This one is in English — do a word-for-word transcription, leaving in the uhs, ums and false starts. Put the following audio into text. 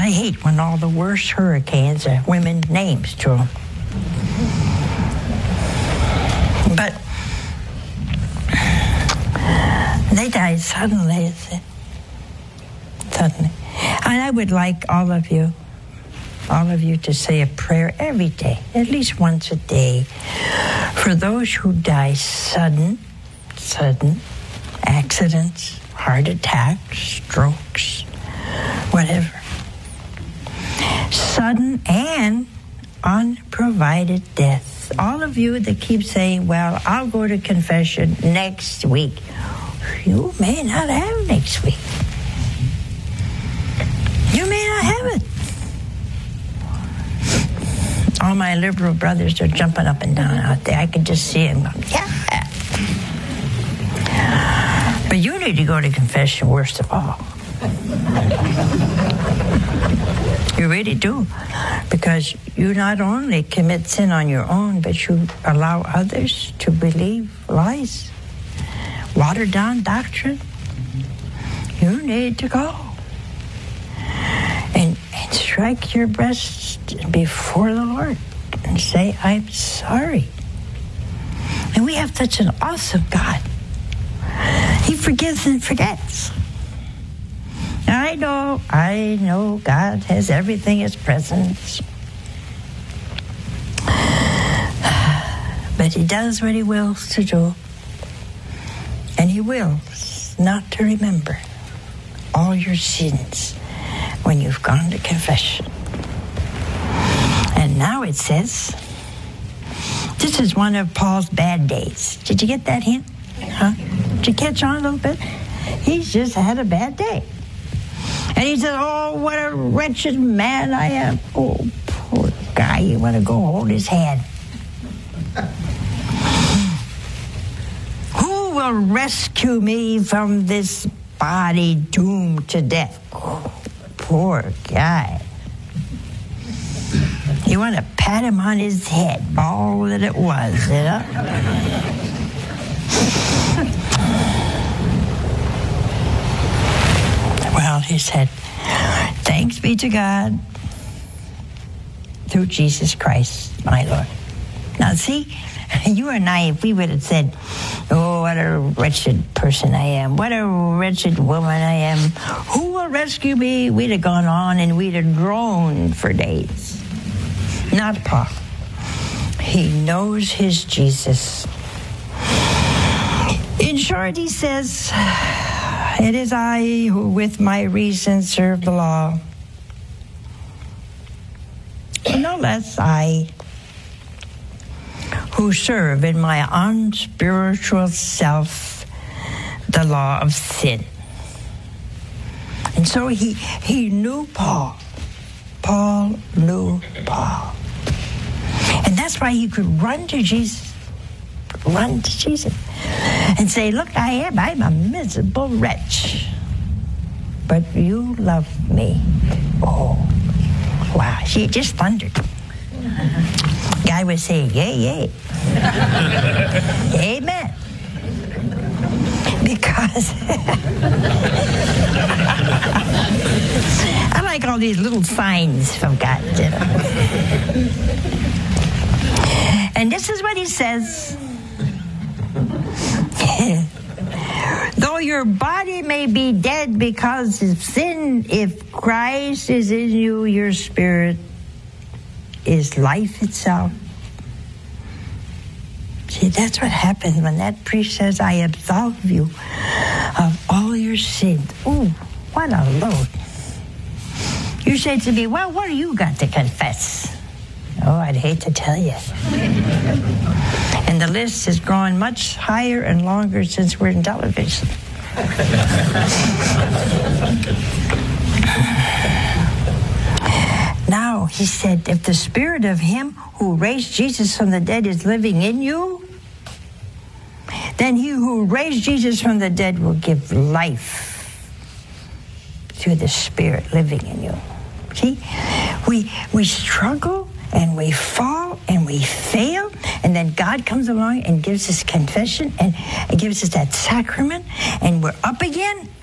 I hate when all the worst hurricanes are women names to them. But they died suddenly, suddenly. And I would like all of you, all of you to say a prayer every day, at least once a day, for those who die sudden, sudden accidents, heart attacks, strokes, whatever. Sudden and unprovided death. All of you that keep saying, well, I'll go to confession next week. You may not have next week. You may not have it. All my liberal brothers are jumping up and down out there. I can just see them going, yeah. But you need to go to confession worst of all. You really do. Because you not only commit sin on your own, but you allow others to believe lies, watered down doctrine. You need to go. And, and strike your breast before the Lord and say, I'm sorry. And we have such an awesome God. He forgives and forgets. I know, I know God has everything in His presence. But He does what He wills to do. And He wills not to remember all your sins when you've gone to confession. And now it says, this is one of Paul's bad days. Did you get that hint? Huh? Did you catch on a little bit? He's just had a bad day. And he said, oh, what a wretched man I am. Oh, poor guy, you want to go hold his hand. Who will rescue me from this body doomed to death? Oh, poor guy. You want to pat him on his head, all that it was, you know? Well, he said, thanks be to God through Jesus Christ, my Lord. Now, see, you and I, if we would have said, oh, what a wretched person I am, what a wretched woman I am, who will rescue me? We'd have gone on and we'd have groaned for days. Not Paul. He knows his Jesus. In short, he says, it is I who with my reason serve the law. No less I who serve in my unspiritual self the law of sin. And so he, he knew Paul. Paul knew Paul. And that's why he could run to Jesus. Run to Jesus. And say, look, I am, I'm a miserable wretch. But you love me. Oh, wow. She just thundered. Guy was saying, yay, yay. Amen. Because I like all these little signs from God, you know. And this is what he says. Though your body may be dead because of sin, if Christ is in you, your spirit is life itself. See, that's what happens when that priest says, I absolve you of all your sins. Ooh, what a load. You say to me, well, what do you got to confess? Oh, I'd hate to tell you. And the list has grown much higher and longer since we're in television. Now, he said, if the spirit of him who raised Jesus from the dead is living in you, then he who raised Jesus from the dead will give life through the spirit living in you. See, we we struggle and we fall and we fail, and then God comes along and gives us confession and, and gives us that sacrament, and we're up again.